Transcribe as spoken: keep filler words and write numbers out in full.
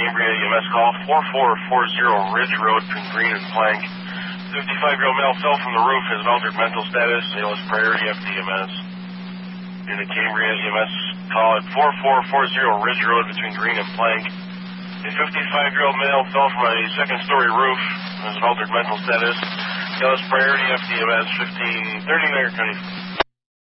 Cambria E M S call, four four four zero Ridge Road between Green and Plank. fifty-five-year-old male fell from the roof, has an altered mental status, A L S priority F D M S. Unit Cambria E M S call at four four four zero Ridge Road between Green and Plank. A fifty-five-year-old male fell from a second-story roof, has an altered mental status, A L S priority F D M S fifteen thirty Niagara County.